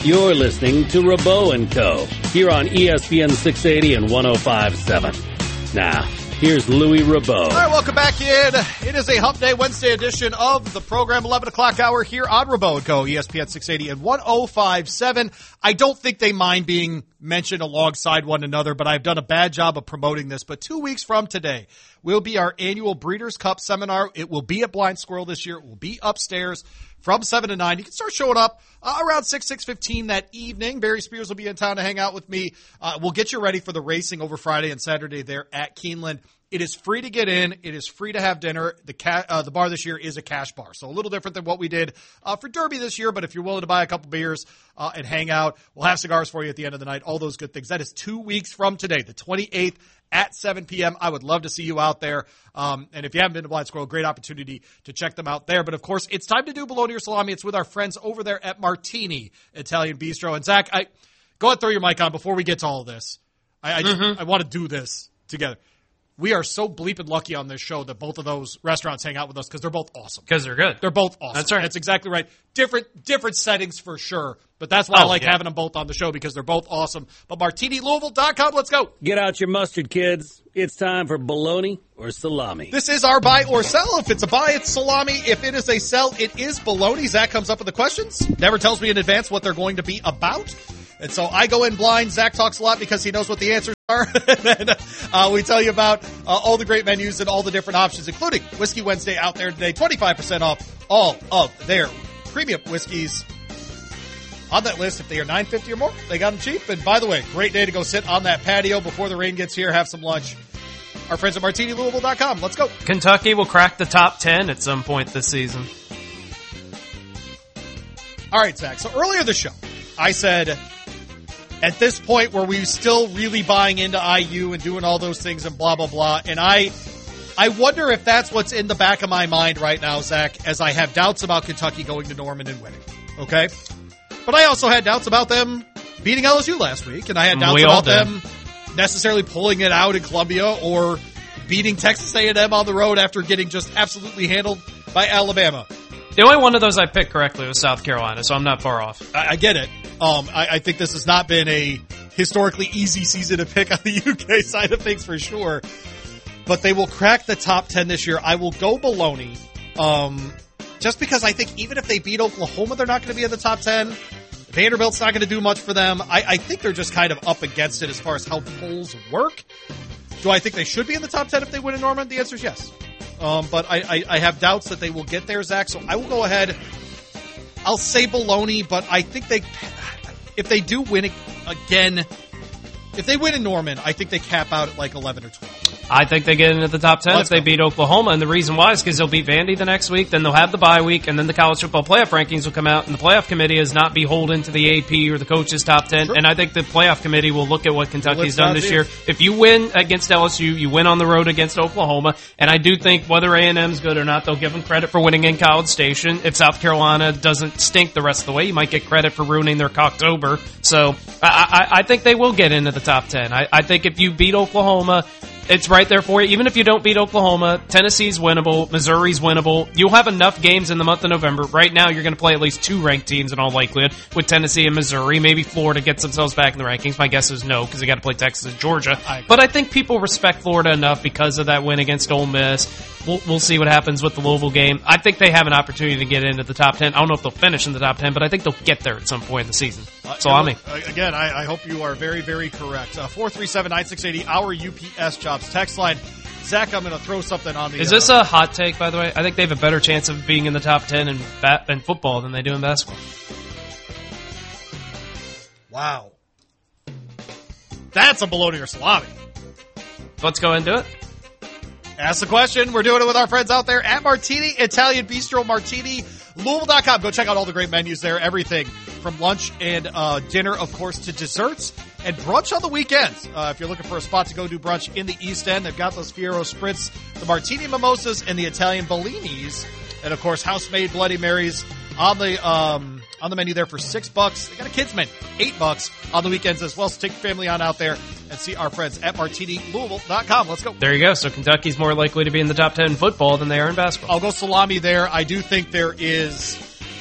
You're listening to Rabot & Co. here on ESPN 680 and 105.7. Now, here's Louis Rabot. All right, welcome back in. It is a Hump Day Wednesday edition of the program, 11 o'clock hour here on Rabot & Co. ESPN 680 and 105.7. I don't think they mind being mentioned alongside one another, but I've done a bad job of promoting this. But 2 weeks from today will be our annual Breeders' Cup seminar. It will be at Blind Squirrel this year. It will be upstairs from 7 to 9. You can start showing up around 6:15 that evening. Barry Spears will be in town to hang out with me. We'll get you ready for the racing over Friday and Saturday there at Keeneland. It is free to get in. It is free to have dinner. The bar this year is a cash bar, so a little different than what we did for Derby this year. But if you're willing to buy a couple beers and hang out, we'll have cigars for you at the end of the night, all those good things. That is 2 weeks from today, the 28th at 7 p.m. I would love to see you out there. And if you haven't been to Blind Squirrel, great opportunity to check them out there. But, of course, it's time to do bologna or salami. It's with our friends over there at Martini Italian Bistro. And, Zach, go ahead and throw your mic on before we get to all this. I want to do this together. We are so bleeping lucky on this show that both of those restaurants hang out with us because they're both awesome. Because they're good. They're both awesome. That's right. That's exactly right. Different settings for sure. But that's why I like having them both on the show because they're both awesome. But MartiniLouisville.com, let's go. Get out your mustard, kids. It's time for bologna or salami. This is our buy or sell. If it's a buy, it's salami. If it is a sell, it is bologna. Zach comes up with the questions. Never tells me in advance what they're going to be about. And so I go in blind. Zach talks a lot because he knows what the answers are. And then we tell you about all the great menus and all the different options, including Whiskey Wednesday out there today. 25% off all of their premium whiskeys. On that list, if they are $9.50 or more, they got them cheap. And by the way, great day to go sit on that patio before the rain gets here, have some lunch. Our friends at MartiniLouisville.com. Let's go. Kentucky will crack the top 10 at some point this season. All right, Zach. So earlier this show, I said, at this point where we're still really buying into IU and doing all those things and blah, blah, blah. And I wonder if that's what's in the back of my mind right now, Zach, as I have doubts about Kentucky going to Norman and winning. Okay? But I also had doubts about them beating LSU last week, and I had doubts about them necessarily pulling it out in Columbia or beating Texas A&M on the road after getting just absolutely handled by Alabama. The only one of those I picked correctly was South Carolina, so I'm not far off. I get it. I think this has not been a historically easy season to pick on the UK side of things for sure. But they will crack the top 10 this year. I will go baloney. Just because I think even if they beat Oklahoma, they're not going to be in the top 10. Vanderbilt's not going to do much for them. I think they're just kind of up against it as far as how polls work. Do I think they should be in the top 10 if they win in Norman? The answer is yes. But I have doubts that they will get there, Zach. So I will go ahead. I'll say baloney, but I think if they do win again, if they win in Norman, I think they cap out at like 11 or 12. I think they get into the top 10 if they beat Oklahoma, and the reason why is because they'll beat Vandy the next week, then they'll have the bye week, and then the college football playoff rankings will come out, and the playoff committee is not beholden to the AP or the coaches' top 10, and I think the playoff committee will look at what Kentucky's done this year. If you win against LSU, you win on the road against Oklahoma, and I do think whether A&M's good or not, they'll give them credit for winning in College Station. If South Carolina doesn't stink the rest of the way, you might get credit for ruining their Cocktober. So I think they will get into the top 10. I think if you beat Oklahoma, it's right there for you. Even if you don't beat Oklahoma, Tennessee's winnable, Missouri's winnable. You'll have enough games in the month of November. Right now, you're going to play at least two ranked teams in all likelihood with Tennessee and Missouri. Maybe Florida gets themselves back in the rankings. My guess is no, because they got to play Texas and Georgia. But I think people respect Florida enough because of that win against Ole Miss. We'll see what happens with the Louisville game. I think they have an opportunity to get into the top 10. I don't know if they'll finish in the top 10, but I think they'll get there at some point in the season. Salami. Again, I hope you are very, very correct. 437-9680, our UPS Jobs text line. Zach, I'm going to throw something on the... Is this a hot take, by the way? I think they have a better chance of being in the top 10 in football than they do in basketball. Wow. That's a bologna or salami. Let's go and do it. Ask the question. We're doing it with our friends out there at Martini Italian Bistro, MartiniLouisville.com. Go check out all the great menus there. Everything from lunch and dinner, of course, to desserts and brunch on the weekends. If you're looking for a spot to go do brunch in the East End, they've got those Fiero Spritz, the Martini Mimosas, and the Italian Bellinis. And, of course, house-made Bloody Marys on the menu there for $6. They got a kids menu, $8 on the weekends as well. So take your family on out there and see our friends at MartiniLouisville.com. Let's go. There you go. So Kentucky's more likely to be in the top 10 in football than they are in basketball. I'll go salami there. I do think there is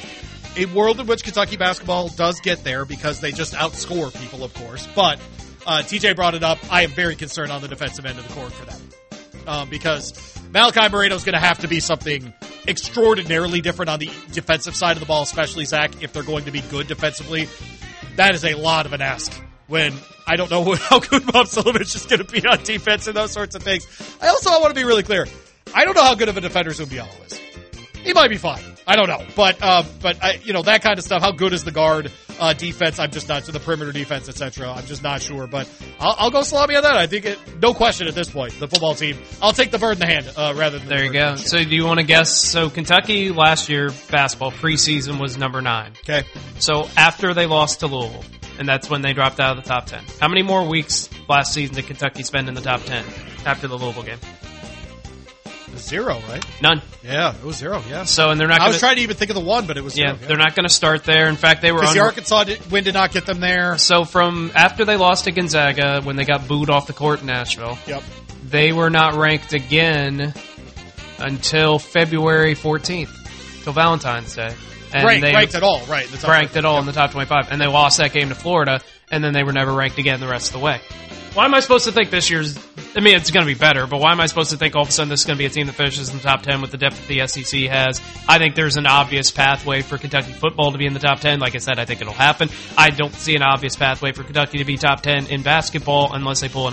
a world in which Kentucky basketball does get there because they just outscore people, of course. But TJ brought it up. I am very concerned on the defensive end of the court for them because Malachi Moreno is going to have to be something extraordinarily different on the defensive side of the ball, especially, Zach, if they're going to be good defensively. That is a lot of an ask when I don't know how good Bob Silovich is going to be on defense and those sorts of things. I want to be really clear. I don't know how good of a defender Zumbialo is. He might be fine. I don't know. But that kind of stuff. How good is the guard defense? I'm just not, to the perimeter defense, etc. I'm just not sure. But I'll go salami on that. I think no question at this point, the football team. I'll take the bird in the hand rather than there you go. So do you want to guess? So Kentucky last year basketball preseason was number 9. Okay. So after they lost to Louisville, and that's when they dropped out of the top 10. How many more weeks last season did Kentucky spend in the top 10 after the Louisville game? 0, right? None. Yeah, it was 0, yeah. So, and they're not I was trying to even think of the 1, but it was 0. Yeah, they're not going to start there. In fact, they were because the Arkansas win did not get them there. So from after they lost to Gonzaga, when they got booed off the court in Nashville, yep, they were not ranked again until February 14th, till Valentine's Day. And ranked at all, right. Ranked at all in the top 25. And they lost that game to Florida, and then they were never ranked again the rest of the way. Why am I supposed to think this year's... I mean, it's going to be better, but why am I supposed to think all of a sudden this is going to be a team that finishes in the top 10 with the depth that the SEC has? I think there's an obvious pathway for Kentucky football to be in the top 10. Like I said, I think it'll happen. I don't see an obvious pathway for Kentucky to be top 10 in basketball unless they pull an